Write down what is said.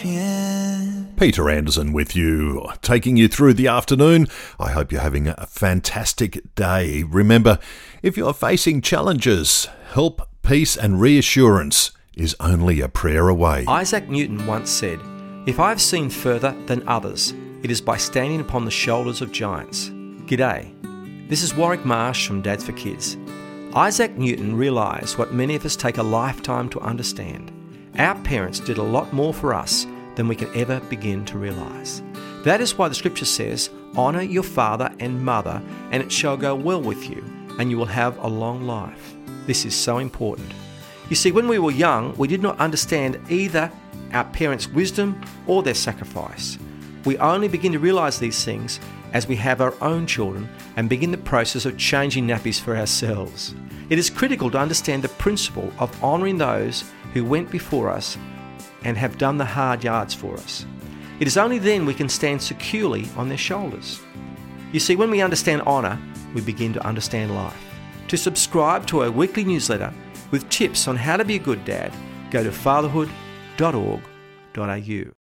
champion. Peter Anderson with you, taking you through the afternoon. I hope you're having a fantastic day. Remember, if you're facing challenges, help, peace and reassurance is only a prayer away. Isaac Newton once said, "If I have seen further than others, it is by standing upon the shoulders of giants." G'day. This is Warwick Marsh from Dads for Kids. Isaac Newton realised what many of us take a lifetime to understand. Our parents did a lot more for us than we can ever begin to realise. That is why the scripture says, "Honour your father and mother, and it shall go well with you, and you will have a long life." This is so important. You see, when we were young, we did not understand either our parents' wisdom or their sacrifice. We only begin to realise these things as we have our own children and begin the process of changing nappies for ourselves. It is critical to understand the principle of honouring those who went before us and have done the hard yards for us. It is only then we can stand securely on their shoulders. You see, when we understand honour, we begin to understand life. To subscribe to our weekly newsletter with tips on how to be a good dad, go to fatherhood.org.au.